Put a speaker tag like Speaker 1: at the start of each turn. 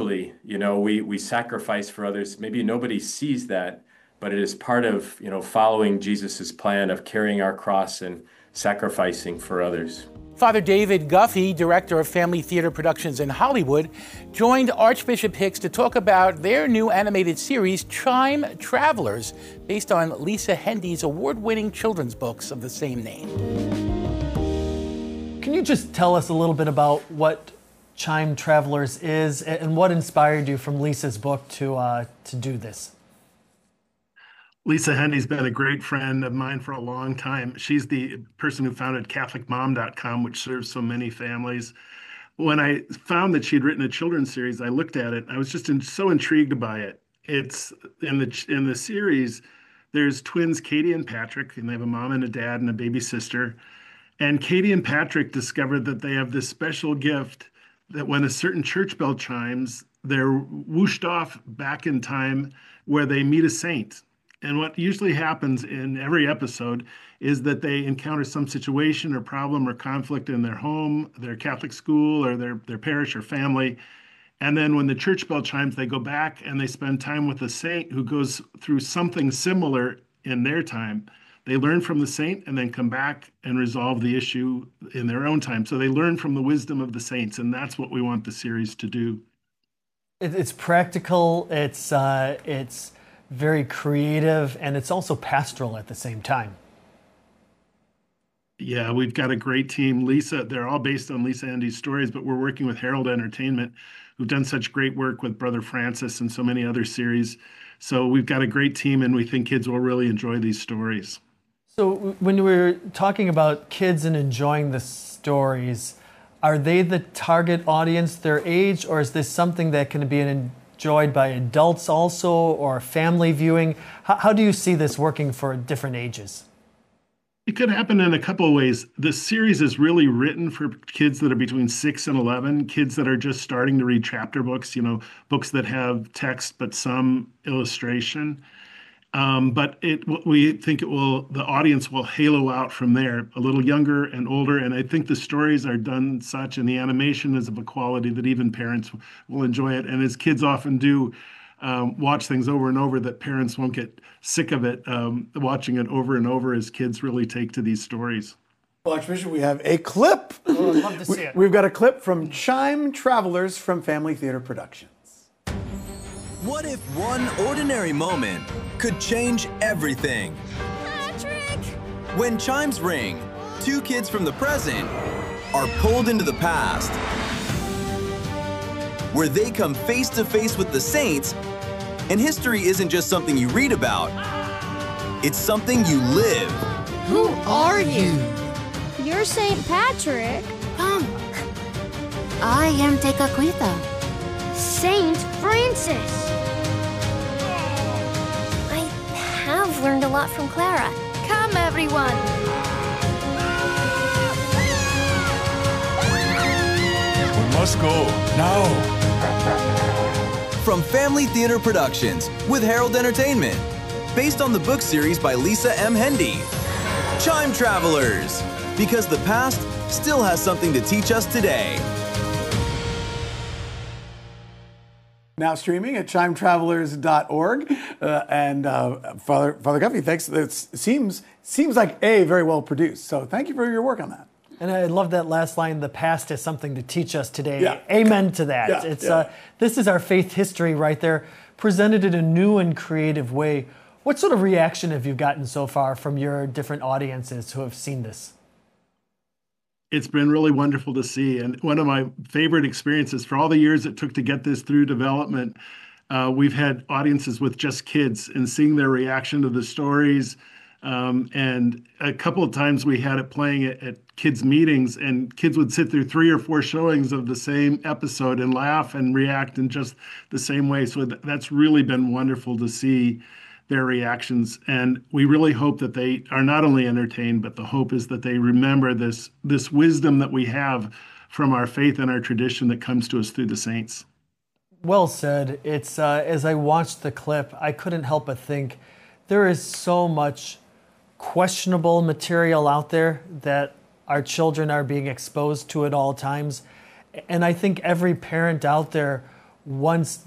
Speaker 1: individually, we sacrifice for others. Maybe nobody sees that, but it is part of, following Jesus's plan of carrying our cross and sacrificing for others.
Speaker 2: Father David Guffey, director of Family Theater Productions in Hollywood, joined Archbishop Hicks to talk about their new animated series, Chime Travelers, based on Lisa Hendy's award-winning children's books of the same name.
Speaker 3: Can you just tell us a little bit about what Chime Travelers is and what inspired you from Lisa's book to do this?
Speaker 4: Lisa Hendy's been a great friend of mine for a long time. She's the person who founded CatholicMom.com, which serves so many families. When I found that she'd written a children's series, I looked at it. I was just so intrigued by it. It's in the series, there's twins, Katie and Patrick, and they have a mom and a dad and a baby sister. And Katie and Patrick discovered that they have this special gift that when a certain church bell chimes, they're whooshed off back in time where they meet a saint. And what usually happens in every episode is that they encounter some situation or problem or conflict in their home, their Catholic school, or their parish or family. And then when the church bell chimes, they go back and they spend time with a saint who goes through something similar in their time. They learn from the saint and then come back and resolve the issue in their own time. So they learn from the wisdom of the saints, and that's what we want the series to do.
Speaker 3: It's practical, it's very creative, and it's also pastoral at the same time.
Speaker 4: Yeah, we've got a great team. Lisa, they're all based on Lisa Hendy's stories, but we're working with Herald Entertainment, who've done such great work with Brother Francis and so many other series. So we've got a great team, and we think kids will really enjoy these stories.
Speaker 3: So when we're talking about kids and enjoying the stories, are they the target audience, their age, or is this something that can be enjoyed by adults also, or family viewing? How do you see this working for different ages?
Speaker 4: It could happen in a couple of ways. The series is really written for kids that are between 6 and 11, kids that are just starting to read chapter books, books that have text but some illustration. But we think the audience will halo out from there, a little younger and older. And I think the stories are done such, and the animation is of a quality that even parents will enjoy it. And as kids often do, watch things over and over, that parents won't get sick of it, watching it over and over as kids really take to these stories.
Speaker 5: Well, Archbishop, we have a clip.
Speaker 3: Oh, I'd love to see it.
Speaker 5: We've got a clip from Chime Travelers from Family Theater Productions.
Speaker 6: What if one ordinary moment could change everything?
Speaker 7: Patrick!
Speaker 6: When chimes ring, two kids from the present are pulled into the past, where they come face to face with the saints, and history isn't just something you read about, it's something you live.
Speaker 7: Who are you? You're St. Patrick.
Speaker 8: I am Tekakwitha.
Speaker 7: Saint Francis.
Speaker 8: I've learned a lot from Clara.
Speaker 7: Come, everyone.
Speaker 9: We must go now.
Speaker 6: From Family Theater Productions with Herald Entertainment, based on the book series by Lisa M. Hendy. Chime Travelers, because the past still has something to teach us today.
Speaker 5: Now streaming at chimetravelers.org. And Father Guffey, thanks. It seems like very well produced. So thank you for your work on that.
Speaker 3: And I love that last line, the past is something to teach us today.
Speaker 5: Yeah.
Speaker 3: Amen to that. This is our faith history right there, presented in a new and creative way. What sort of reaction have you gotten so far from your different audiences who have seen this?
Speaker 4: It's been really wonderful to see. And one of my favorite experiences, for all the years it took to get this through development, we've had audiences with just kids and seeing their reaction to the stories. And a couple of times we had it playing at kids' meetings, and kids would sit through 3 or 4 showings of the same episode and laugh and react in just the same way. So that's really been wonderful to see their reactions. And we really hope that they are not only entertained, but the hope is that they remember this wisdom that we have from our faith and our tradition that comes to us through the saints.
Speaker 3: Well said. It's as I watched the clip, I couldn't help but think there is so much questionable material out there that our children are being exposed to at all times. And I think every parent out there once